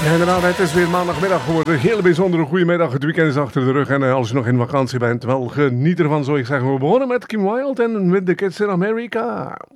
Ja, inderdaad, het is weer maandagmiddag geworden. Een hele bijzondere goedemiddag. Het weekend is achter de rug en als je nog in vakantie bent, wel geniet ervan, zou ik zeggen. We begonnen met Kim Wilde en With the Kids in America.